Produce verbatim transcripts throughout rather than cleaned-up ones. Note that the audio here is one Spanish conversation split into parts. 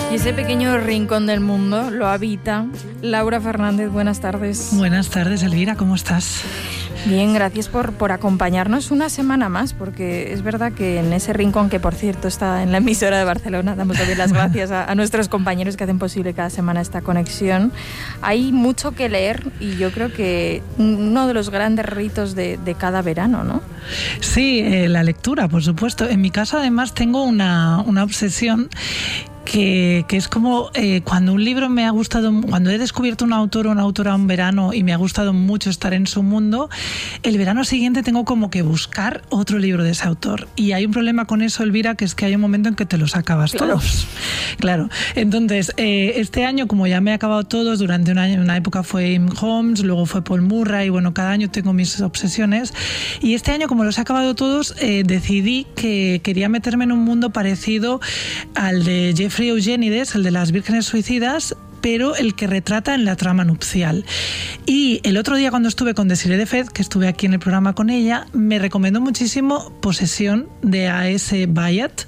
Y ese pequeño rincón del mundo lo habita Laura Fernández. Buenas tardes. Buenas tardes, Elvira, ¿cómo estás? Bien, gracias por, por acompañarnos una semana más, porque es verdad que en ese rincón, que por cierto está en la emisora de Barcelona, damos también las gracias a, a nuestros compañeros que hacen posible cada semana esta conexión, hay mucho que leer y yo creo que uno de los grandes ritos de, de cada verano, ¿no? Sí, eh, la lectura, por supuesto. En mi casa además tengo una, una obsesión Que, que es como eh, cuando un libro me ha gustado, cuando he descubierto un autor o una autora un verano y me ha gustado mucho estar en su mundo, el verano siguiente tengo como que buscar otro libro de ese autor. Y hay un problema con eso, Elvira, que es que hay un momento en que te los acabas claro. todos. Claro. Entonces, eh, este año, como ya me he acabado todos, durante un año, una época fue Im Holmes, luego fue Paul Murray, bueno, cada año tengo mis obsesiones. Y este año, como los he acabado todos, eh, decidí que quería meterme en un mundo parecido al de Jeffrey Eugenides, el de las vírgenes suicidas, pero el que retrata en la trama nupcial. Y el otro día, cuando estuve con Desiree Defez, que estuve aquí en el programa con ella, me recomendó muchísimo Posesión de A S Byatt,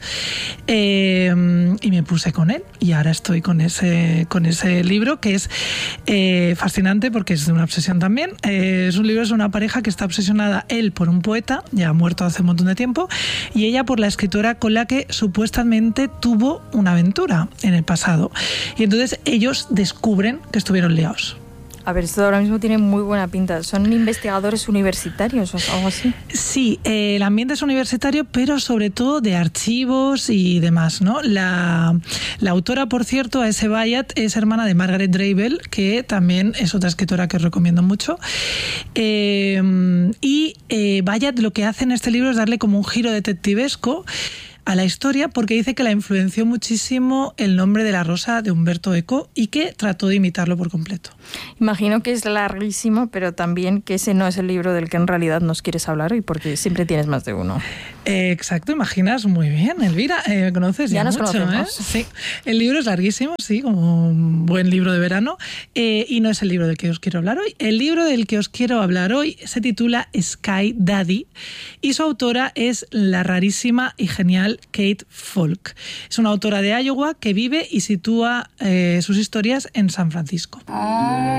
eh, y me puse con él y ahora estoy con ese, con ese libro, que es eh, fascinante porque es de una obsesión también. Eh, es un libro, es una pareja que está obsesionada, él por un poeta, ya muerto hace un montón de tiempo, y ella por la escritora con la que supuestamente tuvo una aventura en el pasado. Y entonces ellos descubren que estuvieron liados. A ver, esto ahora mismo tiene muy buena pinta. ¿Son investigadores universitarios o algo así? Sí, eh, el ambiente es universitario, pero sobre todo de archivos y demás, ¿no? La, la autora, por cierto, A S Byatt, es hermana de Margaret Drabel, que también es otra escritora que os recomiendo mucho. Eh, y eh, Byatt lo que hace en este libro es darle como un giro detectivesco a la historia, porque dice que la influenció muchísimo El nombre de la rosa de Umberto Eco y que trató de imitarlo por completo. Imagino que es larguísimo, pero también que ese no es el libro del que en realidad nos quieres hablar hoy, porque siempre tienes más de uno. Eh, exacto, imaginas muy bien, Elvira, eh, me conoces ya, ya nos mucho, conocemos. ¿eh? Sí, el libro es larguísimo, sí, como un buen libro de verano, eh, y no es el libro del que os quiero hablar hoy. El libro del que os quiero hablar hoy se titula Sky Daddy y su autora es la rarísima y genial Kate Falk. Es una autora de Iowa que vive y sitúa eh, sus historias en San Francisco.